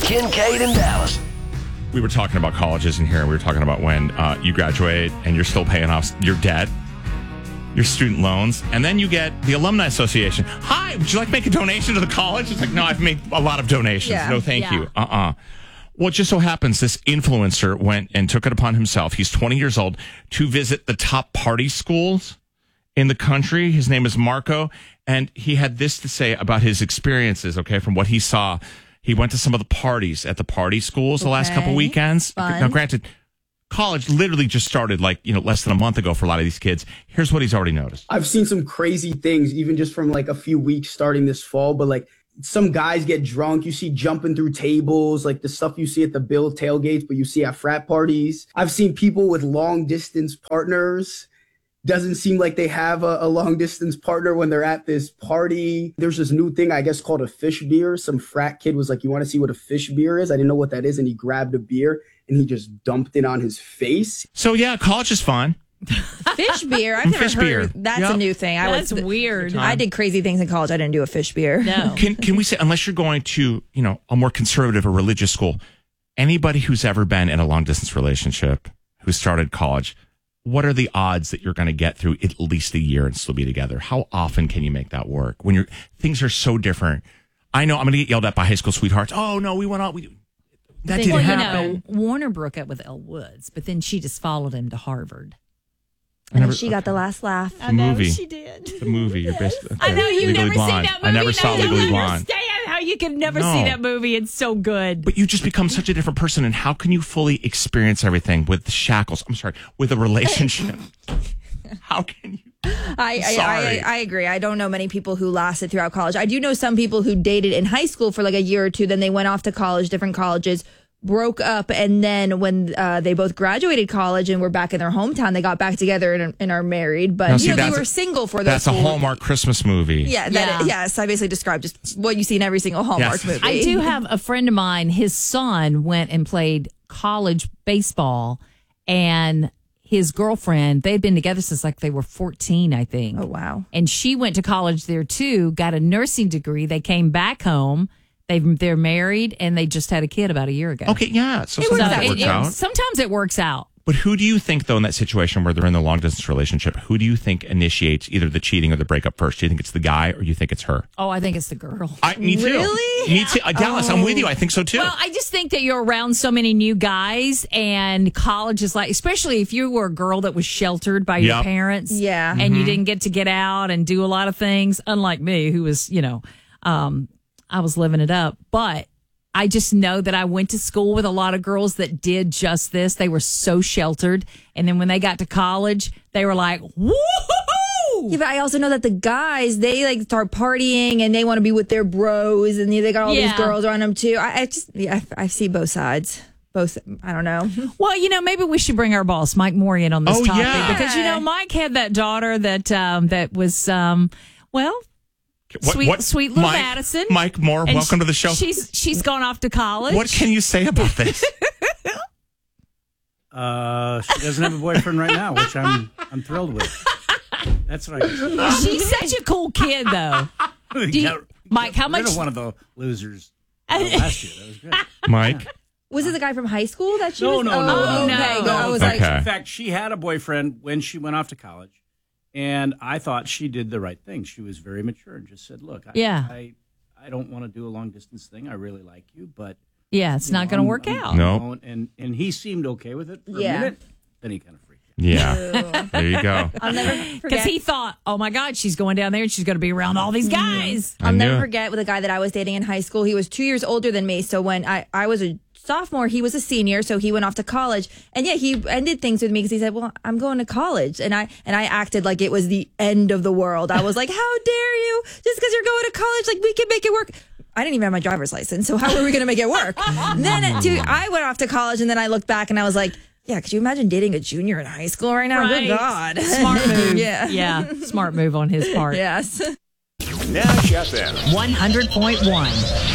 Kincaid and Dallas. We were talking about colleges in here. We were talking about when you graduate and you're still paying off your debt, your student loans, and then you get the Alumni Association. Hi, would you like to make a donation to the college? It's like, no, I've made a lot of donations. Yeah. No, thank you. Well, it just so happens this influencer went and took it upon himself. He's 20 years old to visit the top party schools in the country. His name is Marco, and he had this to say about his experiences, okay, from what he saw. He went to some of the parties at the party schools the last couple weekends. Fun. Now, granted, college literally just started less than a month ago for a lot of these kids. Here's what he's already noticed. I've seen some crazy things, even just from like a few weeks starting this fall, but like some guys get drunk. You see jumping through tables, like the stuff you see at the Bill tailgates, but you see at frat parties. I've seen people with long distance partners. Doesn't seem like they have a long distance partner when they're at this party. There's this new thing, I guess, called a fish beer. Some frat kid was like, you want to see what a fish beer is? I didn't know what that is. And he grabbed a beer and he just dumped it on his face. So, yeah, college is fun. Fish beer? I've never Fish heard. beer. That's Yep. a new thing. That's weird. I did crazy things in college. I didn't do a fish beer. No. Can we say, unless you're going to, a more conservative or religious school, anybody who's ever been in a long distance relationship who started college, what are the odds that you're going to get through at least a year and still be together? How often can you make that work when things are so different? I know I'm going to get yelled at by high school sweethearts. Oh no, we went out. That didn't happen. Warner broke up with Elle Woods, but then she just followed him to Harvard. And then she got the last laugh. The movie. She did. The movie. You're basically. I know you've Legally never Blonde. seen that movie. I never saw No, Legally I Blonde. understand how you can never No. see that movie. It's so good. But you just become such a different person, and how can you fully experience everything with the shackles? I'm sorry, with a relationship. How can you? I agree. I don't know many people who lasted throughout college. I do know some people who dated in high school for like a year or two. Then they went off to college, different colleges, broke up, and then when they both graduated college and were back in their hometown, they got back together and are married. But Now, see, they that's were single for those. That's a Hallmark Christmas movie. Yeah, Yeah. yes. I basically described just what you see in every single Hallmark Yes. movie. I do have a friend of mine. His son went and played college baseball, and his girlfriend, they'd been together since like they were 14, I think. Oh, wow. And she went to college there too, got a nursing degree. They came back home. They're married, and they just had a kid about a year ago. Okay, yeah. So sometimes that works out. Sometimes it works out. But who do you think, though, in that situation where they're in the long distance relationship, who do you think initiates either the cheating or the breakup first? Do you think it's the guy or do you think it's her? Oh, I think it's the girl. Me too. Really? Me too. Dallas, I'm with you. I think so too. Well, I just think that you're around so many new guys, and college is like, especially if you were a girl that was sheltered by your Yep. parents. Yeah. And you didn't get out and do a lot of things, unlike me, who was, I was living it up. But I just know that I went to school with a lot of girls that did just this. They were so sheltered. And then when they got to college, they were like, woo-hoo-hoo! Yeah, but I also know that the guys, they like start partying and they want to be with their bros, and they got all these Yeah. girls around them too. I see both sides. Both, I don't know. Well, maybe we should bring our boss, Mike Moore, in on this Oh, topic. yeah. Because, Mike had that daughter that was, sweet little Madison. Mike Moore, And welcome to the show. She's gone off to college. What can you say about this? She doesn't have a boyfriend right now, which I'm thrilled with. That's what I. She's such a cool kid, though. Mike, how much? One of the losers last year. That was good. Mike? Was it the guy from high school that she No, was? no. Okay. No. I was Okay. like, In fact, she had a boyfriend when she went off to college, and I thought she did the right thing. She was very mature and just said, "Look, I don't want to do a long distance thing. I really like you, but Yeah, it's not going to work out. No. And he seemed okay with it for Yeah. a minute. Then he kind of freaked out. Yeah. There you go. I'll never Because forget. he thought, oh my God, she's going down there and she's going to be around all these guys. I'll never knew it. forget with a guy that I was dating in high school. He was 2 years older than me. So when I was a sophomore, he was a senior. So he went off to college. And yeah, he ended things with me because he said, well, I'm going to college. And I acted like it was the end of the world. I was like, how dare you? Just because you're going to college, like we can make it work. I didn't even have my driver's license. So how were we going to make it work? Then I went off to college, and then I looked back and I was like, yeah, could you imagine dating a junior in high school right now? Right. Good God. Smart move. Yeah. Yeah, smart move on his part. Yes. Nash FM. 100.1.